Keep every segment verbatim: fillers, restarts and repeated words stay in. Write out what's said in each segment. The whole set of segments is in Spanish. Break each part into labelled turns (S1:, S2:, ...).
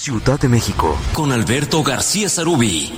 S1: Ciudad de México,
S2: con Alberto García Sarubí.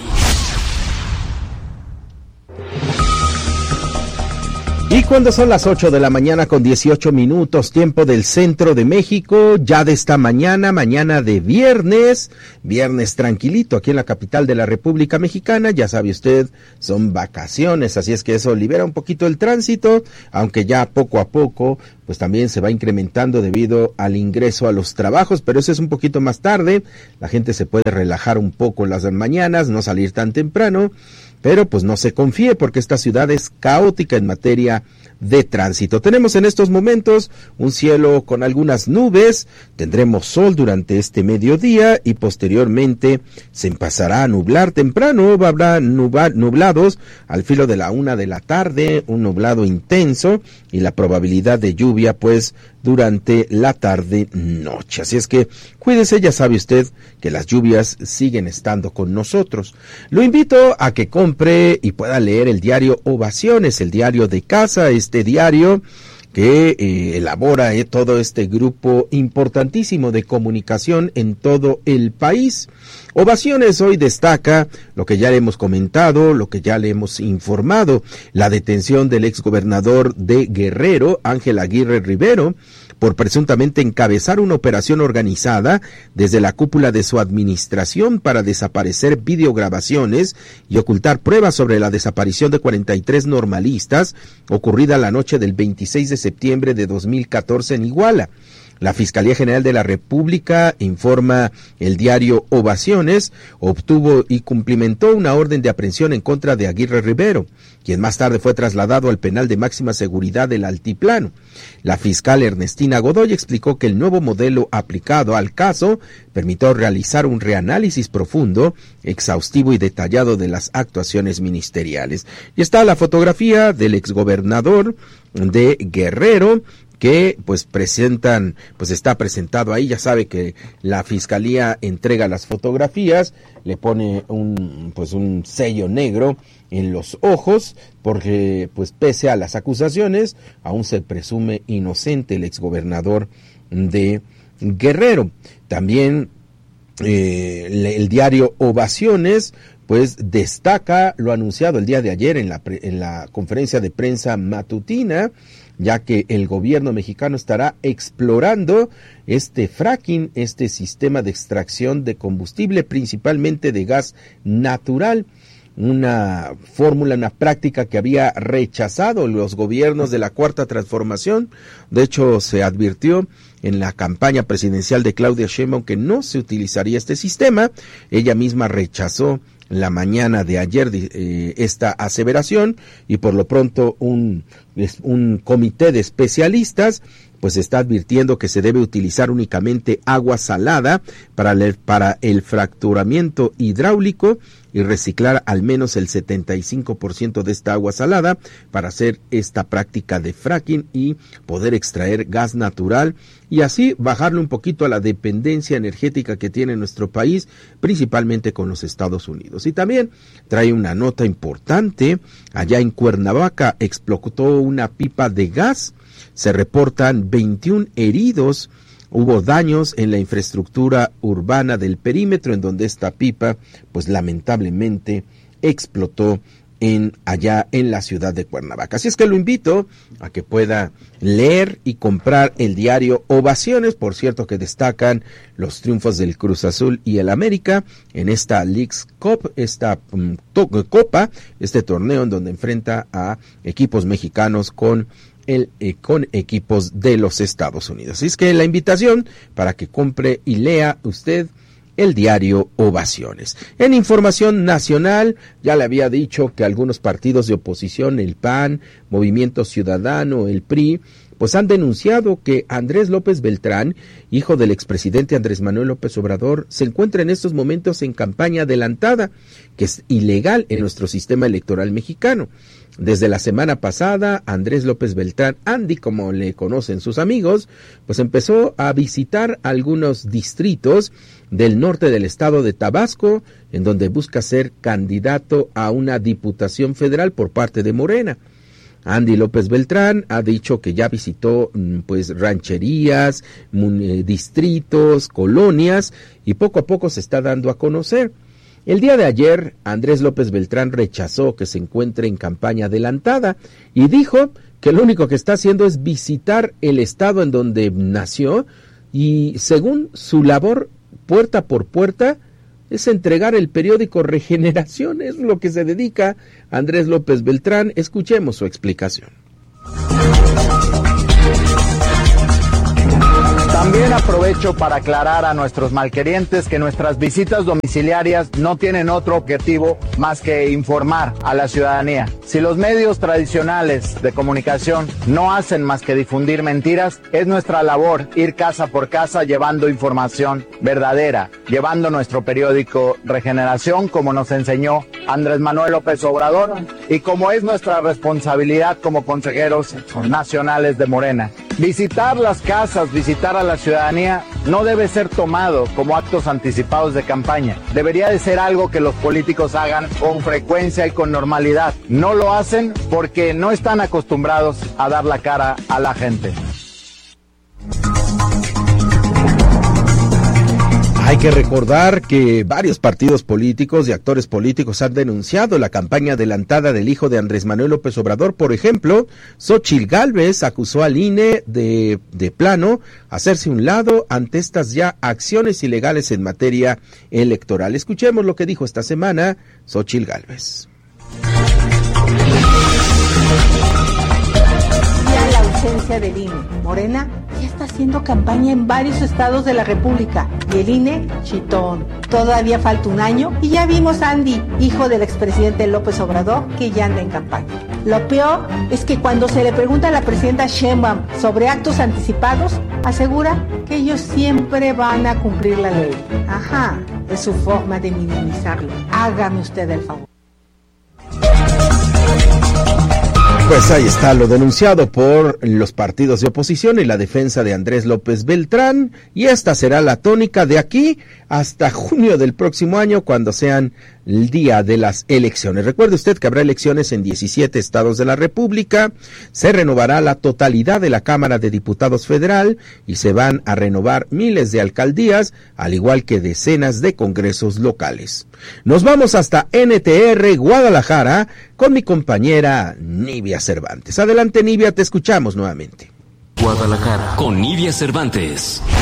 S3: Y cuando son las ocho de la mañana con dieciocho minutos, tiempo del centro de México, ya de esta mañana, mañana de viernes, viernes tranquilito aquí en la capital de la República Mexicana, ya sabe usted, son vacaciones, así es que eso libera un poquito el tránsito, aunque ya poco a poco, pues también se va incrementando debido al ingreso a los trabajos, pero eso es un poquito más tarde, la gente se puede relajar un poco en las mañanas, no salir tan temprano, pero pues no se confíe porque esta ciudad es caótica en materia de tránsito. Tenemos en estos momentos un cielo con algunas nubes, tendremos sol durante este mediodía y posteriormente se empezará a nublar temprano, habrá nublados al filo de la una de la tarde, un nublado intenso y la probabilidad de lluvia pues durante la tarde-noche. Así es que cuídese, ya sabe usted que las lluvias siguen estando con nosotros. Lo invito a que compre y pueda leer el diario Ovaciones, el diario de casa, este diario que eh, elabora eh, todo este grupo importantísimo de comunicación en todo el país. Ovaciones hoy destaca lo que ya le hemos comentado, lo que ya le hemos informado, la detención del exgobernador de Guerrero, Ángel Aguirre Rivero, por presuntamente encabezar una operación organizada desde la cúpula de su administración para desaparecer videograbaciones y ocultar pruebas sobre la desaparición de cuarenta y tres normalistas ocurrida la noche del veintiséis de septiembre de dos mil catorce en Iguala. La Fiscalía General de la República, informa el diario Ovaciones, obtuvo y cumplimentó una orden de aprehensión en contra de Aguirre Rivero, quien más tarde fue trasladado al penal de máxima seguridad del Altiplano. La fiscal Ernestina Godoy explicó que el nuevo modelo aplicado al caso permitió realizar un reanálisis profundo, exhaustivo y detallado de las actuaciones ministeriales. Y está la fotografía del exgobernador de Guerrero, que pues presentan, pues está presentado ahí, ya sabe que la fiscalía entrega las fotografías, le pone un pues un sello negro en los ojos, porque pues pese a las acusaciones, aún se presume inocente el exgobernador de Guerrero. También eh, el diario Ovaciones pues destaca lo anunciado el día de ayer en la, en la conferencia de prensa matutina, ya que el gobierno mexicano estará explorando este fracking, este sistema de extracción de combustible, principalmente de gas natural, una fórmula, una práctica que había rechazado los gobiernos de la Cuarta Transformación. De hecho, se advirtió en la campaña presidencial de Claudia Sheinbaum que no se utilizaría este sistema. Ella misma rechazó la mañana de ayer eh, esta aseveración y por lo pronto un, un comité de especialistas pues está advirtiendo que se debe utilizar únicamente agua salada para el, para el fracturamiento hidráulico y reciclar al menos el setenta y cinco por ciento de esta agua salada para hacer esta práctica de fracking y poder extraer gas natural y así bajarle un poquito a la dependencia energética que tiene nuestro país, principalmente con los Estados Unidos. Y también trae una nota importante, allá en Cuernavaca explotó una pipa de gas, se reportan veintiún heridos, hubo daños en la infraestructura urbana del perímetro en donde esta pipa pues lamentablemente explotó en allá en la ciudad de Cuernavaca. Así es que lo invito a que pueda leer y comprar el diario Ovaciones, por cierto que destacan los triunfos del Cruz Azul y el América en esta Leagues Cup, esta um, to- copa, este torneo en donde enfrenta a equipos mexicanos con El, eh, con equipos de los Estados Unidos. Así es que la invitación para que compre y lea usted el diario Ovaciones. En información nacional, ya le había dicho que algunos partidos de oposición, el P A N, Movimiento Ciudadano, el P R I, pues han denunciado que Andrés López Beltrán, hijo del expresidente Andrés Manuel López Obrador, se encuentra en estos momentos en campaña adelantada, que es ilegal en nuestro sistema electoral mexicano. Desde la semana pasada, Andrés López Beltrán, Andy, como le conocen sus amigos, pues empezó a visitar algunos distritos del norte del estado de Tabasco, en donde busca ser candidato a una diputación federal por parte de Morena. Andy López Beltrán ha dicho que ya visitó pues rancherías, distritos, colonias y poco a poco se está dando a conocer. El día de ayer, Andrés López Beltrán rechazó que se encuentre en campaña adelantada y dijo que lo único que está haciendo es visitar el estado en donde nació y según su labor puerta por puerta es entregar el periódico Regeneración, es lo que se dedica Andrés López Beltrán. Escuchemos su explicación.
S1: También aprovecho para aclarar a nuestros malquerientes que nuestras visitas domiciliarias no tienen otro objetivo más que informar a la ciudadanía. Si los medios tradicionales de comunicación no hacen más que difundir mentiras, es nuestra labor ir casa por casa llevando información verdadera, llevando nuestro periódico Regeneración, como nos enseñó Andrés Manuel López Obrador y como es nuestra responsabilidad como consejeros nacionales de Morena. Visitar las casas, visitar a la ciudadanía no debe ser tomado como actos anticipados de campaña. Debería de ser algo que los políticos hagan con frecuencia y con normalidad. No lo hacen porque no están acostumbrados a dar la cara a la gente.
S3: Hay que recordar que varios partidos políticos y actores políticos han denunciado la campaña adelantada del hijo de Andrés Manuel López Obrador. Por ejemplo, Xóchitl Gálvez acusó al I N E de, de plano hacerse un lado ante estas ya acciones ilegales en materia electoral. Escuchemos lo que dijo esta semana Xóchitl Gálvez.
S4: Ya la ausencia del I N E. Morena ya está haciendo campaña en varios estados de la República y el I N E, chitón. Todavía falta un año y ya vimos a Andy, hijo del expresidente López Obrador, que ya anda en campaña. Lo peor es que cuando se le pregunta a la presidenta Sheinbaum sobre actos anticipados, asegura que ellos siempre van a cumplir la ley. Ajá, es su forma de minimizarlo. Hágame usted el favor.
S3: Pues ahí está lo denunciado por los partidos de oposición y la defensa de Andrés López Beltrán, y esta será la tónica de aquí hasta junio del próximo año, cuando sean el día de las elecciones. Recuerde usted que habrá elecciones en diecisiete estados de la República, se renovará la totalidad de la Cámara de Diputados Federal y se van a renovar miles de alcaldías, al igual que decenas de congresos locales. Nos vamos hasta N T R Guadalajara con mi compañera Nivia Cervantes. Adelante, Nivia, te escuchamos nuevamente.
S2: Guadalajara con Nivia Cervantes.